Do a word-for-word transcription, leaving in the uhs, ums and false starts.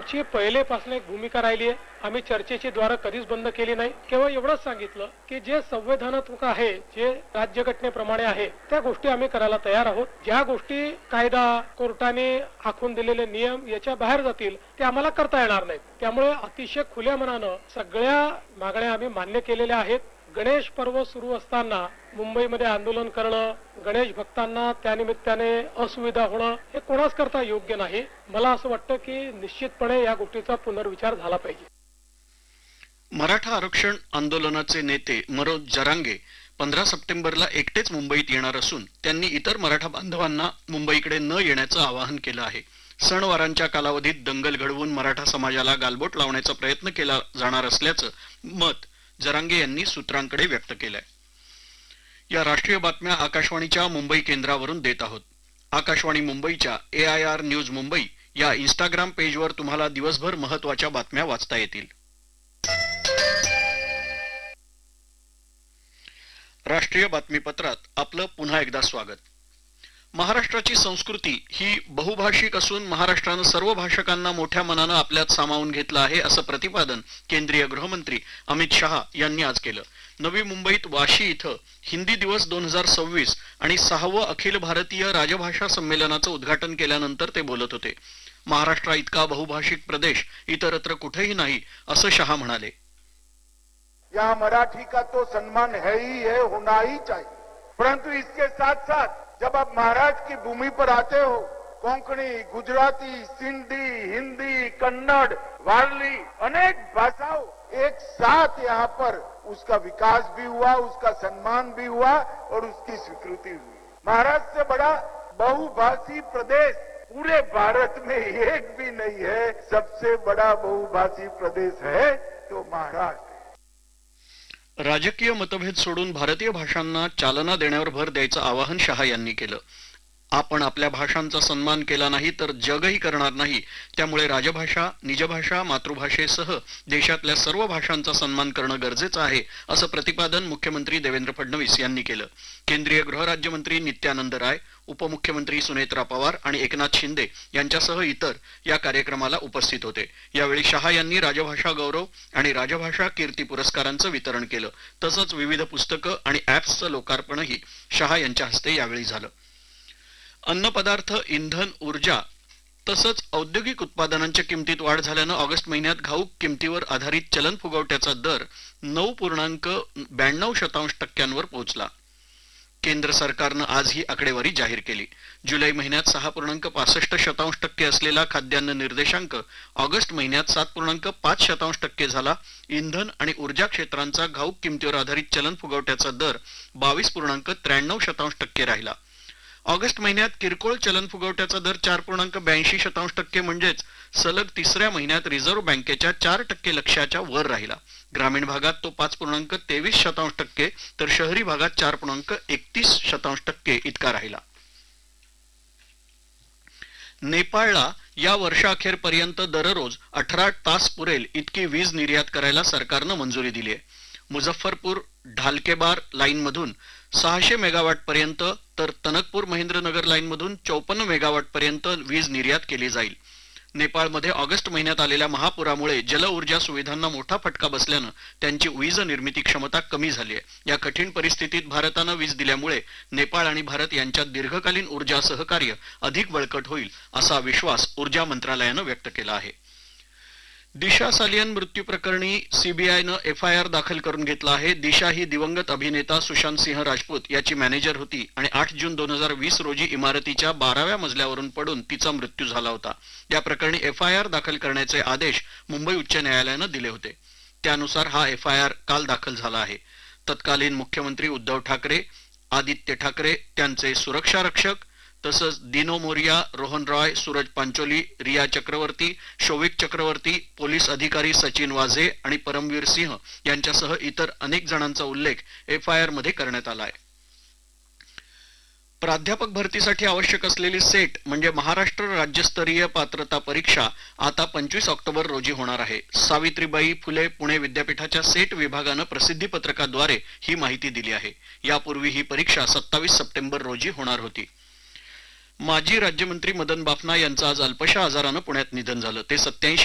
आमची पहिलेपासून एक भूमिका राहिली आहे. आम्ही चर्चेची द्वारं कधीच बंद केली नाही. केवळ एवढंच सांगितलं की जे संविधानात्मक आहे, जे राज्यघटनेप्रमाणे आहे, त्या गोष्टी आम्ही करायला तयार आहोत. ज्या गोष्टी कायदा कोर्टाने आखून दिलेले नियम याच्या बाहेर जातील ते आम्हाला करता येणार नाहीत. त्यामुळे अतिशय खुल्या मनानं सगळ्या मागण्या आम्ही मान्य केलेल्या आहेत. गणेश पर्व सुरू असताना मुंबईमध्ये आंदोलन करणं, गणेश भक्तांना त्यानिमित्ताने असुविधा होणं हे कोणाच करता योग्य नाही. मला असं वाटतं की निश्चितपणे या गोष्टीचा पुनर्विचार झाला पाहिजे. मराठा आरक्षण आंदोलनाचे नेते मनोज जरांगे पंधरा सप्टेंबरला एकटेच मुंबईत येणार असून त्यांनी इतर मराठा बांधवांना मुंबईकडे न येण्याचं आवाहन केलं आहे. सणवारांच्या कालावधीत दंगल घडवून मराठा समाजाला गालबोट लावण्याचा प्रयत्न केला जाणार असल्याचं मत जरांगे यांनी सूत्रांकडे व्यक्त केलंय. या राष्ट्रीय बातम्या आकाशवाणीच्या मुंबई केंद्रावरून देत आहोत. आकाशवाणी मुंबईच्या ए आय आर न्यूज मुंबई या इंस्टाग्राम पेजवर तुम्हाला दिवसभर महत्वाच्या बातम्या वाचता येतील. राष्ट्रीय बातमीपत्रात आपलं पुन्हा एकदा स्वागत. महाराष्ट्राची संस्कृती ही बहुभाषिक असून महाराष्ट्रानं सर्व भाषकांना मोठ्या मनानं आपल्यात सामावून घेतलं आहे असं प्रतिपादन केंद्रीय गृहमंत्री अमित शहा यांनी आज केलं. नवी मुंबईत वाशी इथं हिंदी दिवस दोन हजार सव्वीस आणि सहावं अखिल भारतीय राजभाषा संमेलनाचं उद्घाटन केल्यानंतर ते बोलत होते. महाराष्ट्रा इतका बहुभाषिक प्रदेश इतरत्र कुठेही नाही असं शहा म्हणाले. यहाँ मराठी का तो सम्मान है ही है, होना ही चाहिए, परंतु इसके साथ साथ जब आप महाराष्ट्र की भूमि पर आते हो, कोंकणी, गुजराती, सिंधी, हिंदी, कन्नड़, वारली अनेक भाषाओं एक साथ यहाँ पर उसका विकास भी हुआ, उसका सम्मान भी हुआ और उसकी स्वीकृति हुई. महाराष्ट्र से बड़ा बहुभाषी प्रदेश पूरे भारत में एक भी नहीं है. सबसे बड़ा बहुभाषी प्रदेश है तो महाराष्ट्र. राजकीय मतभेद सोडून भारतीय भाषांना चालना देण्यावर भर द्यायचं आवाहन शहा यांनी केलं. आपण आपल्या भाषांचा सन्मान केला नाही तर जगही करणार नाही. त्यामुळे राजभाषा, निजभाषा, मातृभाषेसह देशातल्या सर्व भाषांचा सन्मान करणं गरजेचं आहे असं प्रतिपादन मुख्यमंत्री देवेंद्र फडणवीस यांनी केलं. केंद्रीय गृहराज्यमंत्री नित्यानंद राय, उपमुख्यमंत्री सुनेत्रा पवार आणि एकनाथ शिंदे यांच्यासह इतर या कार्यक्रमाला उपस्थित होते. यावेळी शहा यांनी राजभाषा गौरव आणि राजभाषा कीर्ती पुरस्कारांचं वितरण केलं. तसंच विविध पुस्तकं आणि ऍप्सचं लोकार्पणही शहा यांच्या हस्ते यावेळी झालं. अन्न पदार्थ, इंधन, ऊर्जा तसंच औद्योगिक उत्पादनांच्या किमतीत वाढ झाल्यानं ऑगस्ट महिन्यात घाऊक किमतीवर आधारित चलन फुगवट्याचा दर नऊ पूर्णांक ब्याण्णव शतांश टक्क्यांवर पोहोचला. केंद्र सरकारनं आज ही आकडेवारी जाहीर केली. जुलै महिन्यात सहा पूर्णांक पासष्ट शतांश टक्के असलेला खाद्यान्न निर्देशांक ऑगस्ट महिन्यात सात पूर्णांक पाच शतांश टक्के झाला. इंधन आणि ऊर्जा क्षेत्रांचा घाऊक किमतीवर आधारित चलन फुगवट्याचा दर बावीस पूर्णांक त्र्याण्णव शतांश टक्के राहिला. ऑगस्ट महिन्यात किरकोळ चलन फुगवट्याचा दर चार पूर्णांक ब्याऐंशी शतांश टक्के म्हणजेच सलग तिसऱ्या महिन्यात रिझर्व्ह बँकेच्या चार टक्के लक्ष्याच्या वर राहिला. ग्रामीण भागात तो पाच पूर्णांक तेवीस शतांश टक्के तर शहरी भागात चार पूर्णांक एकतीस शतांश टक्के इतका राहिला. नेपाळला या वर्षाअखेरपर्यंत दररोज अठरा तास पुरेल इतकी वीज निर्यात करायला सरकारनं मंजुरी दिली आहे. मुझफ्फरपूर ढालकेबार लाईन मधून सहाशे मेगावॉट पर्यंत तर तनकपूर महेंद्रनगर लाईन मधून चौपन्न मेगावॉट पर्यंत वीज निर्यात केली जाईल. नेपाळमध्ये ऑगस्ट महिन्यात आलेल्या महापुरामुळे जलऊर्जा सुविधांना मोठा फटका बसल्यानं त्यांची वीज निर्मिती क्षमता कमी झाली आहे. या कठीण परिस्थितीत भारतानं वीज दिल्यामुळे नेपाळ आणि भारत यांच्यात दीर्घकालीन ऊर्जा सहकार्य अधिक बळकट होईल असा विश्वास ऊर्जा मंत्रालयानं व्यक्त केला आहे. दिशा सालियन मृत्यू प्रकरणी सीबीआयनं एफ आय आर दाखल करून घेतला आहे. दिशा ही दिवंगत अभिनेता सुशांत सिंह राजपूत याची मॅनेजर होती आणि आठ जून दोन हजार वीस रोजी इमारतीच्या बाराव्या मजल्यावरून पडून तिचा मृत्यू झाला होता. या प्रकरणी एफ आय आर दाखल करण्याचे आदेश मुंबई उच्च न्यायालयानं दिले होते. त्यानुसार हा एफ आय आर काल दाखल झाला आहे. तत्कालीन मुख्यमंत्री उद्धव ठाकरे, आदित्य ठाकरे, त्यांचे सुरक्षा रक्षक तसंच दिनो मोरिया, रोहन रॉय, सूरज पांचोली, रिया चक्रवर्ती, शोविक चक्रवर्ती, पोलीस अधिकारी सचिन वाझे आणि परमवीर सिंह यांच्यासह इतर अनेक जणांचा उल्लेख एफ आय आर मध्ये करण्यात आला आहे. प्राध्यापक भरतीसाठी आवश्यक असलेली सेट म्हणजे महाराष्ट्र राज्यस्तरीय पात्रता परीक्षा आता पंचवीस ऑक्टोबर रोजी होणार आहे. सावित्रीबाई फुले पुणे विद्यापीठाच्या सेट विभागानं प्रसिद्धी पत्रकाद्वारे ही माहिती दिली आहे. यापूर्वी ही परीक्षा सत्तावीस सप्टेंबर रोजी होणार होती. माजी राज्यमंत्री मदन बाफना यांचं आज अल्पशा आजारानं पुण्यात निधन झालं. ते सत्याऐंशी